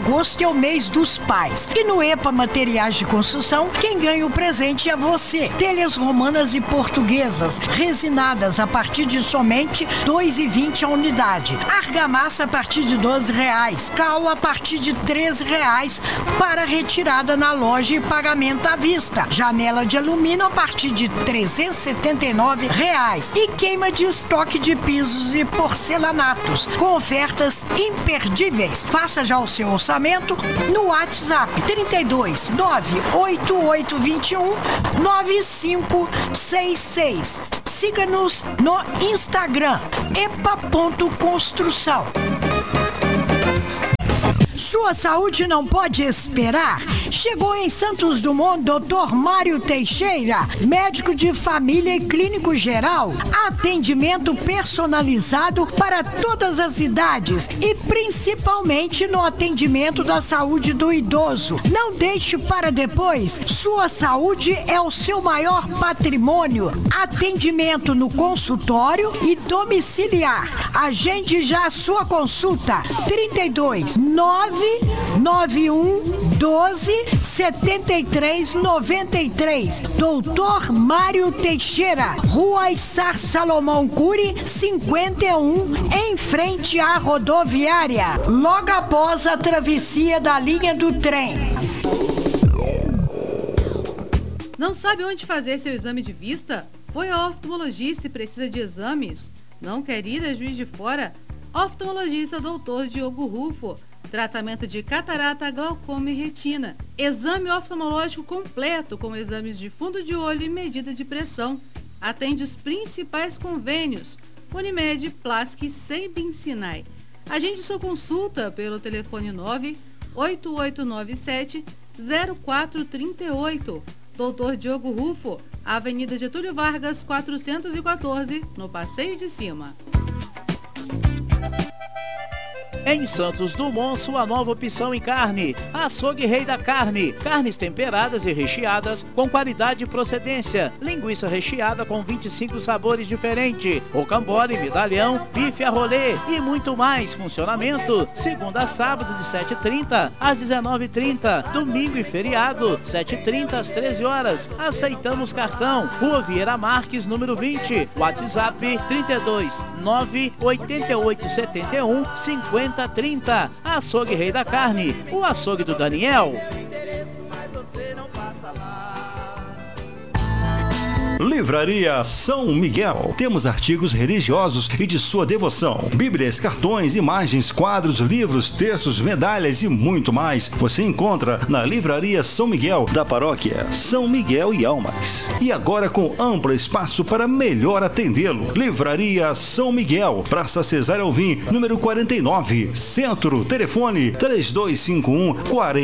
agosto é o mês dos pais. E no EPA Materiais de Construção, quem ganha o presente é você. Telhas romanas e portuguesas, resinadas a partir de somente R$ 2,20 a unidade. Argamassa a partir de R$ 12,00. Cal a partir de R$ 13,00 para retirada na loja e pagamento à vista. Janela de alumínio a partir de R$ 379,00. E queima de estoque de pisos e porcelanatos, com ofertas imperdíveis. Faça já o seu orçamento no WhatsApp 32 98821 9566. Siga-nos no Instagram epa.construção. Sua saúde não pode esperar? Chegou em Santos Dumont Dr. Mário Teixeira, médico de família e clínico geral. Atendimento personalizado para todas as idades e principalmente no atendimento da saúde do idoso. Não deixe para depois. Sua saúde é o seu maior patrimônio. Atendimento no consultório e domiciliar. Agende já a sua consulta. 32 991 12 73 93. Doutor Mário Teixeira, Rua Issar Salomão Cury, 51, em frente à rodoviária, logo após a travessia da linha do trem. Não sabe onde fazer seu exame de vista? Foi ao oftalmologista e precisa de exames? Não quer ir a Juiz de Fora? Oftalmologista Dr. Diogo Rufo. Tratamento de catarata, glaucoma e retina. Exame oftalmológico completo com exames de fundo de olho e medida de pressão. Atende os principais convênios: Unimed, Plask e Sebin Sinai. Agende sua consulta pelo telefone 98897 0438. Dr. Diogo Rufo, Avenida Getúlio Vargas, 414, no Passeio de Cima. Em Santos Dumont, sua nova opção em carne. Açougue Rei da Carne. Carnes temperadas e recheadas com qualidade e procedência. Linguiça recheada com 25 sabores diferentes. Rocambole, medalhão, bife a rolê e muito mais. Funcionamento segunda a sábado de 7h30 às 19h30. Domingo e feriado, 7h30 às 13 horas. Aceitamos cartão. Rua Vieira Marques, número 20. WhatsApp 32 98871 5030. Açougue Rei da Carne, o açougue do Daniel. Livraria São Miguel. Temos artigos religiosos e de sua devoção. Bíblias, cartões, imagens, quadros, livros, textos, medalhas e muito mais. Você encontra na Livraria São Miguel, da paróquia São Miguel e Almas. E agora com amplo espaço para melhor atendê-lo. Livraria São Miguel, Praça Cesário Alvim, número 49, Centro. Telefone 3251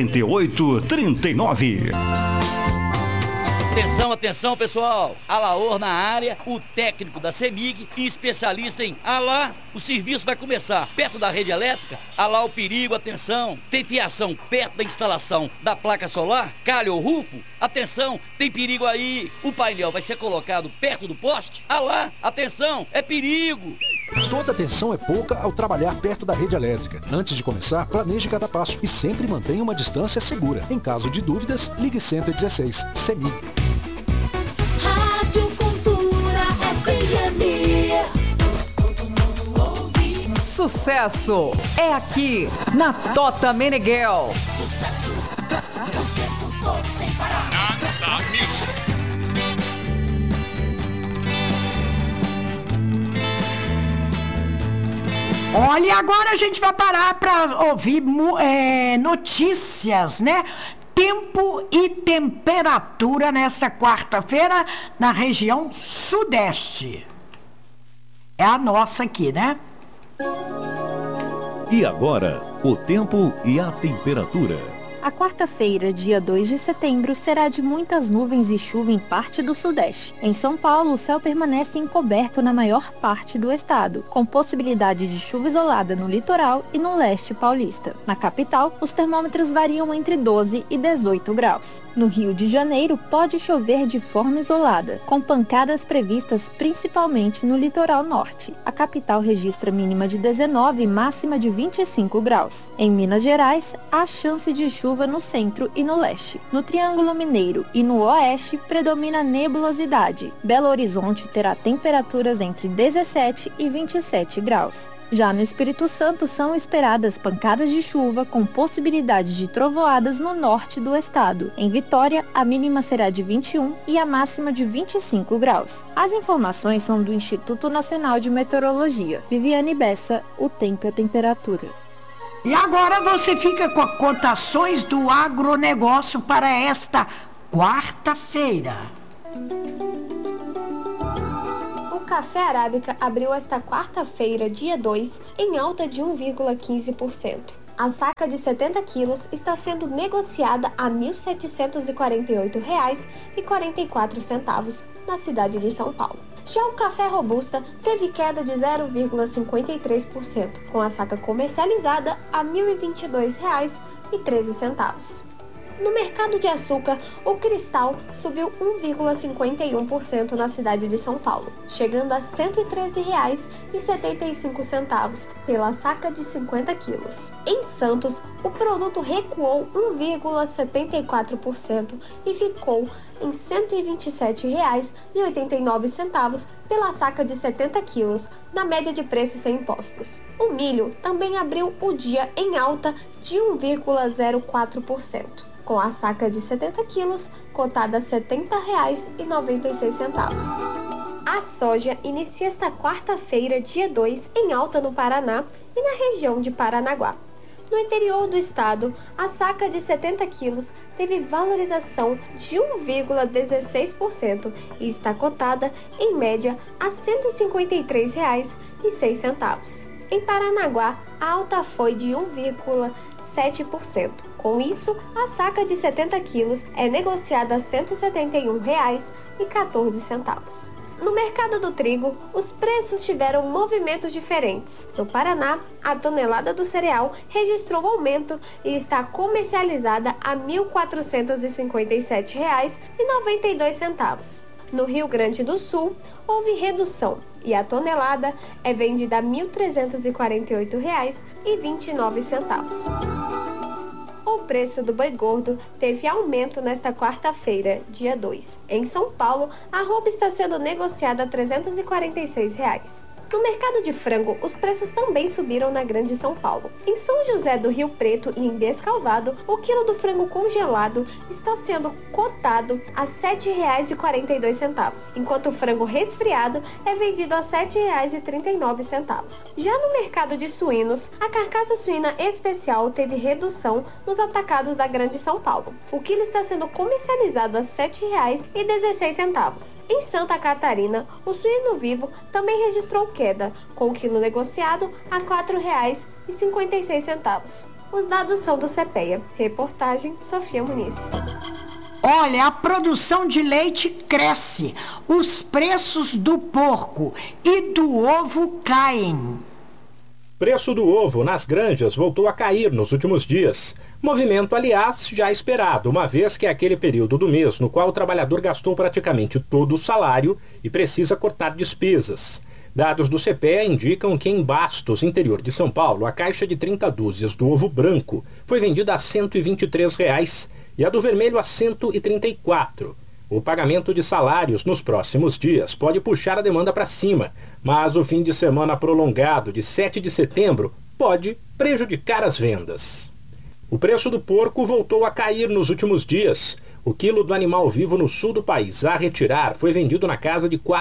4839. Atenção, atenção, pessoal. Alaor na área, o técnico da CEMIG e especialista em Alá. O serviço vai começar perto da rede elétrica. Alá o perigo, atenção. Tem fiação perto da instalação da placa solar? Calha ou rufo? Atenção, tem perigo aí. O painel vai ser colocado perto do poste? Alá, atenção, é perigo. Toda atenção é pouca ao trabalhar perto da rede elétrica. Antes de começar, planeje cada passo e sempre mantenha uma distância segura. Em caso de dúvidas, ligue 116. CEMIG. Rádio Cultura FM. Sucesso é aqui na Tota Meneghel. Sucesso. O tempo todo sem parar. Non-stop music. Olha, agora a gente vai parar para ouvir notícias, né? Tempo e temperatura nessa quarta-feira na região sudeste. É a nossa aqui, né? E agora, o tempo e a temperatura. A quarta-feira, dia 2 de setembro, será de muitas nuvens e chuva em parte do sudeste. Em São Paulo, o céu permanece encoberto na maior parte do estado, com possibilidade de chuva isolada no litoral e no leste paulista. Na capital, os termômetros variam entre 12 e 18 graus. No Rio de Janeiro, pode chover de forma isolada, com pancadas previstas principalmente no litoral norte. A capital registra mínima de 19 e máxima de 25 graus. Em Minas Gerais, há chance de chuva no centro e no leste. No Triângulo Mineiro e no oeste, predomina nebulosidade. Belo Horizonte terá temperaturas entre 17 e 27 graus. Já no Espírito Santo, são esperadas pancadas de chuva com possibilidade de trovoadas no norte do estado. Em Vitória, a mínima será de 21 e a máxima de 25 graus. As informações são do Instituto Nacional de Meteorologia. Viviane Bessa, o tempo e a temperatura. E agora você fica com as cotações do agronegócio para esta quarta-feira. O café arábica abriu esta quarta-feira, dia 2, em alta de 1,15%. A saca de 70 quilos está sendo negociada a R$ 1.748,44 na cidade de São Paulo. Já o café robusta teve queda de 0,53%, com a saca comercializada a R$ 1.022,13. No mercado de açúcar, o cristal subiu 1,51% na cidade de São Paulo, chegando a R$ 113,75 pela saca de 50 quilos. Em Santos, o produto recuou 1,74% e ficou em R$ 127,89 pela saca de 70 quilos, na média de preço sem impostos. O milho também abriu o dia em alta de 1,04%. com a saca de 70 quilos, cotada a R$ 70,96. A soja inicia esta quarta-feira, dia 2, em alta no Paraná e na região de Paranaguá. No interior do estado, a saca de 70 quilos teve valorização de 1,16% e está cotada, em média, a R$ 153,06. Em Paranaguá, a alta foi de 1,7%. Com isso, a saca de 70 quilos é negociada a R$ 171,14. No mercado do trigo, os preços tiveram movimentos diferentes. No Paraná, a tonelada do cereal registrou aumento e está comercializada a R$ 1.457,92. No Rio Grande do Sul, houve redução e a tonelada é vendida a R$ 1.348,29. O preço do boi gordo teve aumento nesta quarta-feira, dia 2. Em São Paulo, a arroba está sendo negociada a R$ 346. No mercado de frango, os preços também subiram na Grande São Paulo. Em São José do Rio Preto e em Descalvado, o quilo do frango congelado está sendo cotado a R$ 7,42, enquanto o frango resfriado é vendido a R$ 7,39. Já no mercado de suínos, a carcaça suína especial teve redução nos atacados da Grande São Paulo. O quilo está sendo comercializado a R$ 7,16. Em Santa Catarina, o suíno vivo também registrou queda, com o quilo negociado a R$ 4,56. Os dados são do CPEA. Reportagem Sofia Muniz. Olha, a produção de leite cresce, os preços do porco e do ovo caem. Preço do ovo nas granjas voltou a cair nos últimos dias. Movimento, aliás, já esperado, uma vez que é aquele período do mês no qual o trabalhador gastou praticamente todo o salário e precisa cortar despesas. Dados do CPEA indicam que em Bastos, interior de São Paulo, a caixa de 30 dúzias do ovo branco foi vendida a R$ 123 e a do vermelho a R$ 134. O pagamento de salários nos próximos dias pode puxar a demanda para cima, mas o fim de semana prolongado de 7 de setembro pode prejudicar as vendas. O preço do porco voltou a cair nos últimos dias. O quilo do animal vivo no sul do país a retirar foi vendido na casa de R$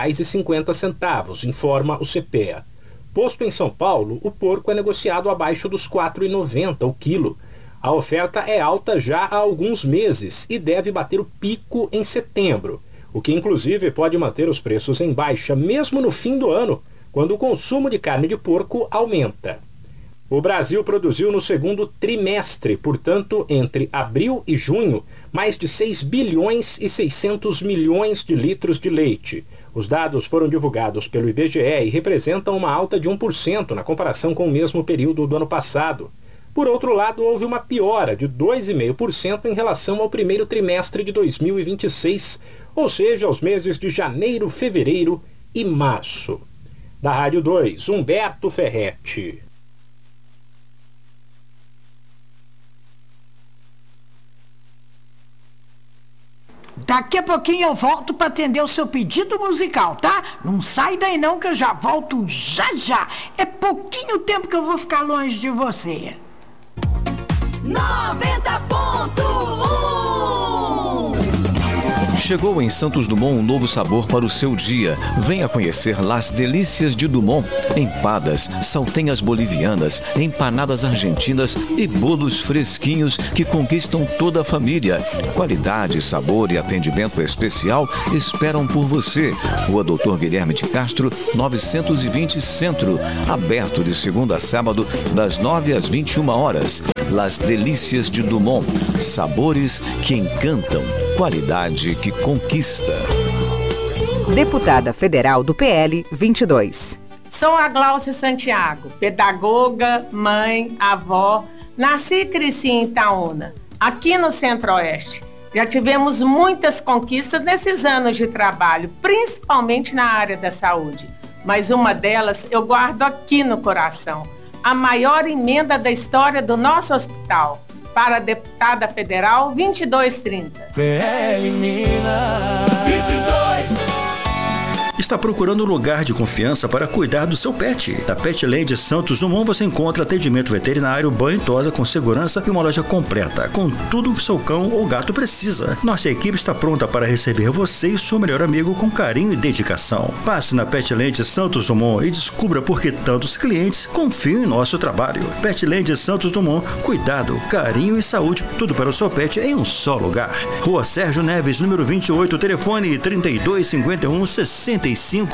4,50, informa o CPEA. Posto em São Paulo, o porco é negociado abaixo dos R$ 4,90 o quilo. A oferta é alta já há alguns meses e deve bater o pico em setembro, o que inclusive pode manter os preços em baixa mesmo no fim do ano, quando o consumo de carne de porco aumenta. O Brasil produziu no segundo trimestre, portanto, entre abril e junho, mais de 6 bilhões e 600 milhões de litros de leite. Os dados foram divulgados pelo IBGE e representam uma alta de 1% na comparação com o mesmo período do ano passado. Por outro lado, houve uma piora de 2,5% em relação ao primeiro trimestre de 2026, ou seja, aos meses de janeiro, fevereiro e março. Da Rádio 2, Humberto Ferretti. Daqui a pouquinho eu volto para atender o seu pedido musical, tá? Não sai daí não que eu já volto já. É pouquinho tempo que eu vou ficar longe de você. 90.1 Chegou em Santos Dumont um novo sabor para o seu dia. Venha conhecer Las Delícias de Dumont. Empadas, saltenhas bolivianas, empanadas argentinas e bolos fresquinhos que conquistam toda a família. Qualidade, sabor e atendimento especial esperam por você. Rua Doutor Guilherme de Castro, 920 Centro. Aberto de segunda a sábado, das 9 às 21 horas. Las Delícias de Dumont. Sabores que encantam. Qualidade que conquista. Deputada Federal do PL 22. Sou a Gláucia Santiago, pedagoga, mãe, avó. Nasci e cresci em Itaúna, aqui no Centro-Oeste. Já tivemos muitas conquistas nesses anos de trabalho, principalmente na área da saúde. Mas uma delas eu guardo aqui no coração. A maior emenda da história do nosso hospital. Para a deputada federal 2230. PL Minas 22. Está procurando um lugar de confiança para cuidar do seu pet? Na Petland Santos Dumont você encontra atendimento veterinário, banho e tosa com segurança e uma loja completa, com tudo que seu cão ou gato precisa. Nossa equipe está pronta para receber você e seu melhor amigo com carinho e dedicação. Passe na Petland Santos Dumont e descubra por que tantos clientes confiam em nosso trabalho. Petland Santos Dumont, cuidado, carinho e saúde, tudo para o seu pet em um só lugar. Rua Sérgio Neves, número 28, telefone 3251-6500.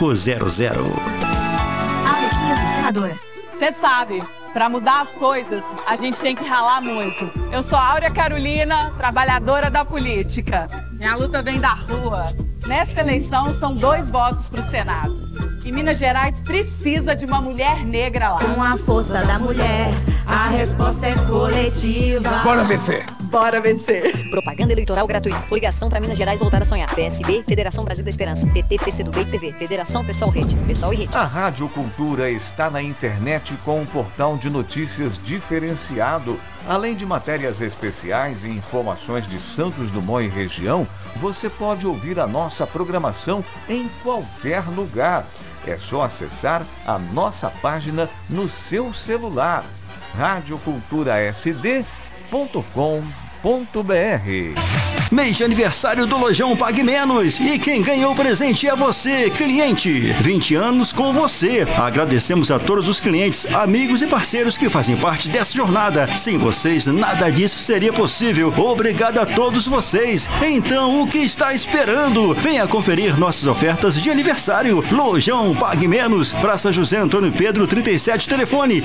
Senadora, você sabe, para mudar as coisas, a gente tem que ralar muito. Eu sou Áurea Carolina, trabalhadora da política. Minha luta vem da rua. Nesta eleição, são 2 votos para o Senado. E Minas Gerais precisa de uma mulher negra lá. Com a força da mulher, a resposta é coletiva. Bora vencer! Bora vencer! Propaganda eleitoral gratuita. Coligação para Minas Gerais voltar a sonhar. PSB, Federação Brasil da Esperança. PT, PCdoB e TV. Federação Pessoal Rede. Pessoal e Rede. A Rádio Cultura está na internet com um portal de notícias diferenciado. Além de matérias especiais e informações de Santos Dumont e região, você pode ouvir a nossa programação em qualquer lugar. É só acessar a nossa página no seu celular. radioculturasd.com.br. Mês de aniversário do Lojão Pague Menos. E quem ganhou o presente é você, cliente. 20 anos com você. Agradecemos a todos os clientes, amigos e parceiros que fazem parte dessa jornada. Sem vocês, nada disso seria possível. Obrigado a todos vocês. Então, o que está esperando? Venha conferir nossas ofertas de aniversário. Lojão Pague Menos. Praça José Antônio Pedro, 37, telefone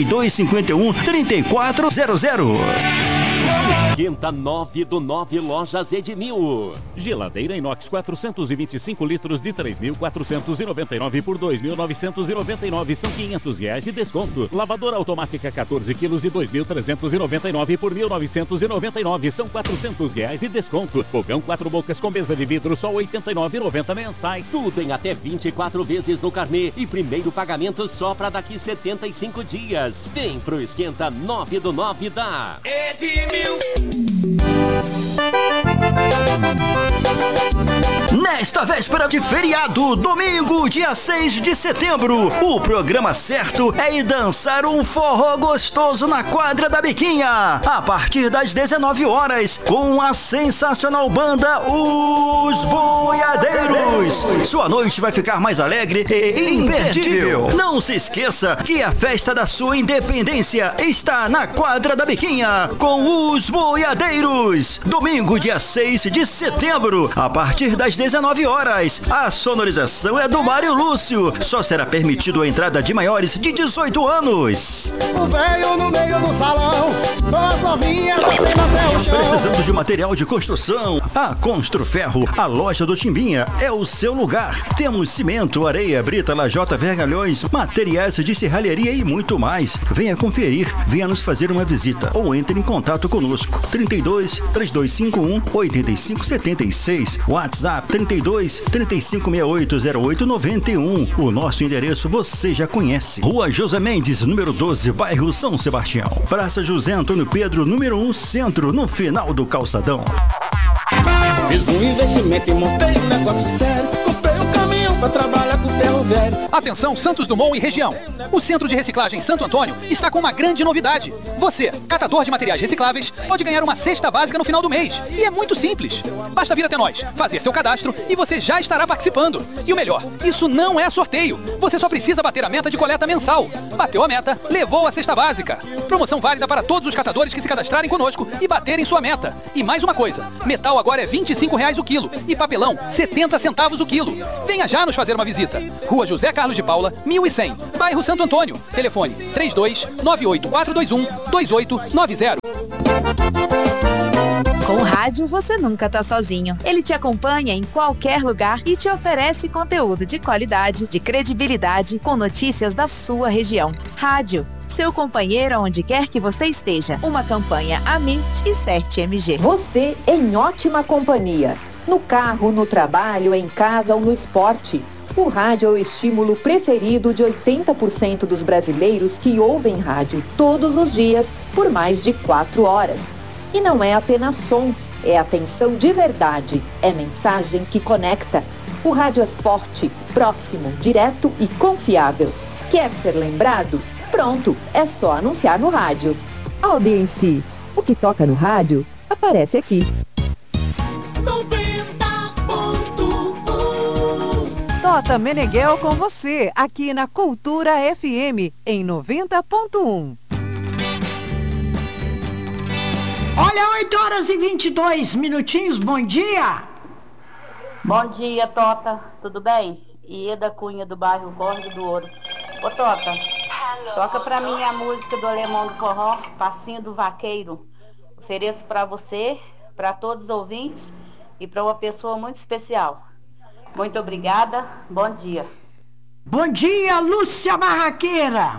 3251-3400. Esquenta 9 do 9 Lojas Edmil. Geladeira inox 425 litros de 3.499 por 2.999, são R$500 de desconto. Lavadora automática 14 quilos de 2.399 por 1.999, são R$400 de desconto. Fogão 4 bocas com mesa de vidro, só R$89,90 mensais. Tudo em até 24 vezes no carnê e primeiro pagamento só para daqui 75 dias. Vem pro Esquenta 9 do 9 da Edmil. Nesta véspera de feriado, domingo, dia 6 de setembro, o programa certo é ir dançar um forró gostoso na quadra da Biquinha, a partir das 19 horas, com a sensacional banda Os Boiadeiros. Sua noite vai ficar mais alegre e imperdível. Não se esqueça que a festa da sua independência está na quadra da Biquinha, com Os Boiadeiros. Domingo, dia 6 de setembro, a partir das 19 19 horas. A sonorização é do Mário Lúcio. Só será permitido a entrada de maiores de 18 anos. O velho no meio do salão, com as novinhas descendo até o chão. Precisando de material de construção? A Construferro, a loja do Timbinha, é o seu lugar. Temos cimento, areia, brita, lajota, vergalhões, materiais de serralheria e muito mais. Venha conferir, venha nos fazer uma visita ou entre em contato conosco. 32 3251 8576, WhatsApp 32 3568 0891. O nosso endereço você já conhece. Rua José Mendes, número 12, bairro São Sebastião. Praça José Antônio Pedro, número 1, centro, no final do calçadão. Fiz um investimento e montei um negócio sério. Comprei um caminhão pra trabalhar com ferro velho. Atenção Santos Dumont e região. O Centro de Reciclagem Santo Antônio está com uma grande novidade. Você, catador de materiais recicláveis, pode ganhar uma cesta básica no final do mês. E é muito simples. Basta vir até nós, fazer seu cadastro e você já estará participando. E o melhor, isso não é sorteio. Você só precisa bater a meta de coleta mensal. Bateu a meta, levou a cesta básica. Promoção válida para todos os catadores que se cadastrarem conosco e baterem sua meta. E mais uma coisa, metal agora é R$25 o quilo e papelão 70 centavos o quilo. Venha já nos fazer uma visita. Rua José Carlos de Paula, 1100, bairro Santo Antônio. Telefone 32 98421 2890. Com o rádio, você nunca tá sozinho. Ele te acompanha em qualquer lugar e te oferece conteúdo de qualidade, de credibilidade, com notícias da sua região. Rádio, seu companheiro onde quer que você esteja. Uma campanha Amit e CERT-MG. Você em ótima companhia. No carro, no trabalho, em casa ou no esporte. O rádio é o estímulo preferido de 80% dos brasileiros que ouvem rádio todos os dias por mais de 4 horas. E não é apenas som, é atenção de verdade, é mensagem que conecta. O rádio é forte, próximo, direto e confiável. Quer ser lembrado? Pronto, é só anunciar no rádio. Audiência, o que toca no rádio aparece aqui. 90.1 Tota Meneghel com você, aqui na Cultura FM, em 90.1. Olha, 8 horas e 22 minutinhos, bom dia! Bom dia, Tota, tudo bem? Ieda Cunha, do bairro Córrego do Ouro. Ô, Tota, toca pra mim a música do Alemão do Forró, Passinho do Vaqueiro. Ofereço pra você, pra todos os ouvintes e pra uma pessoa muito especial. Muito obrigada, bom dia. Bom dia, Lúcia Barraqueira!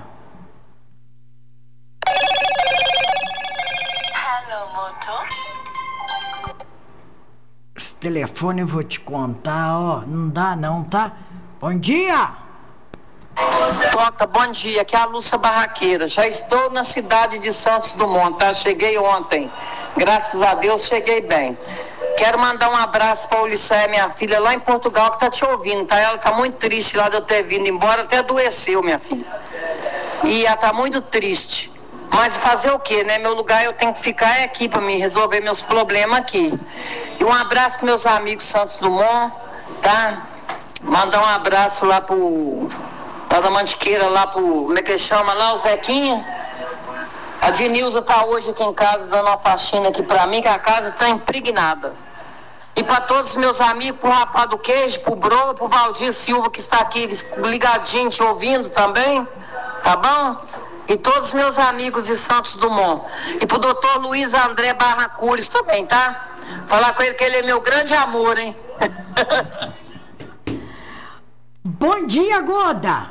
Esse telefone eu vou te contar, ó, não dá não, tá? Bom dia! Tota, bom dia, aqui é a Lúcia Barraqueira. Já estou na cidade de Santos Dumont, tá? Cheguei ontem. Graças a Deus, cheguei bem. Quero mandar um abraço para a Ulisséia, minha filha, lá em Portugal, que tá te ouvindo, tá? Ela tá muito triste lá de eu ter vindo embora, até adoeceu, minha filha. E ela tá muito triste. Mas fazer o quê, né? Meu lugar eu tenho que ficar aqui para me resolver meus problemas aqui. E um abraço para meus amigos Santos Dumont, tá? Mandar um abraço lá lá da Mantiqueira, lá como é que chama lá, o Zequinha. A Dinilza tá hoje aqui em casa dando uma faxina aqui pra mim, que a casa tá impregnada. E para todos os meus amigos, pro Rapaz do Queijo, pro Bro, pro Valdir Silva, que está aqui ligadinho, te ouvindo também, tá bom? E todos os meus amigos de Santos Dumont. E pro doutor Luiz André Barracures também, tá? Falar com ele que ele é meu grande amor, hein? Bom dia, Goda!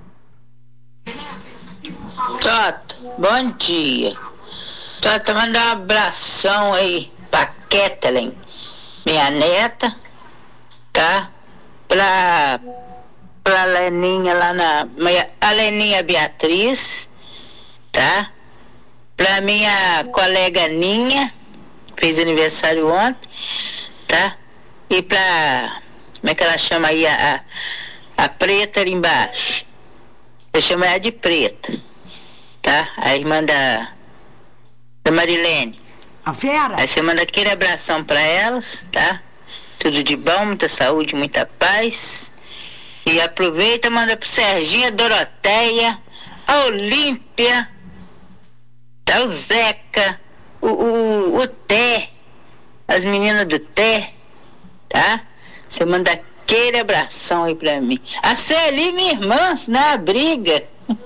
Tota, bom dia. Tota, manda um abração aí pra Kathleen, minha neta, tá? Pra Leninha lá a Leninha Beatriz, tá? Pra minha colega Ninha, fez aniversário ontem, tá? E pra, como é que ela chama aí, a Preta ali embaixo. Eu chamo ela de Preta, tá? A irmã da Marilene. A Vera? Aí você manda aquele abração pra elas, tá? Tudo de bom, muita saúde, muita paz. E aproveita, manda pro Serginho, a Doroteia, a Olímpia, tá? O Zeca, o Té, as meninas do Té, tá? Você manda aquele abração aí pra mim. A Sueli, minha irmã, na briga.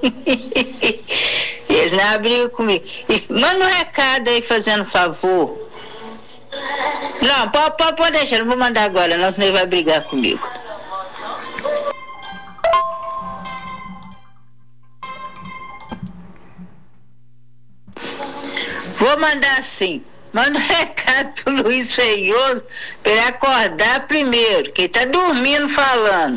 Eles não brigam comigo. E manda um recado aí, fazendo favor. Não, pode deixar, não vou mandar agora, não, senão ele vai brigar comigo. Vou mandar assim. Manda um recado pro Luiz Feioso pra ele acordar primeiro, que ele tá dormindo falando.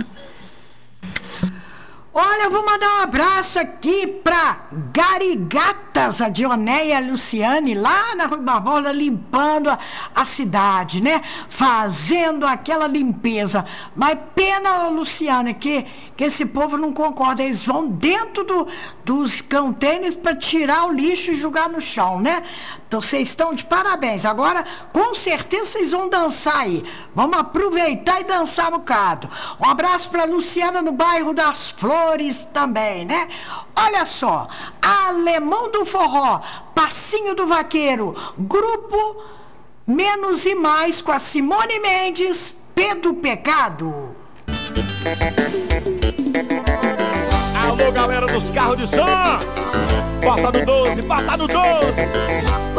Olha, eu vou mandar um abraço aqui pra Garigatas, a Dionéia e a Luciane, lá na Rui Barbosa, limpando a cidade, né? Fazendo aquela limpeza. Mas pena, Luciane, que esse povo não concorda. Eles vão dentro dos contêineres para tirar o lixo e jogar no chão, né? Então vocês estão de parabéns. Agora, com certeza, vocês vão dançar aí. Vamos aproveitar e dançar um bocado. Um abraço para Luciana no bairro das Flores também, né? Olha só, Alemão do Forró, Passinho do Vaqueiro, Grupo Menos e Mais com a Simone Mendes, Pedro Pecado. Alô, galera dos carros de som! Bota no 12, bota no 12!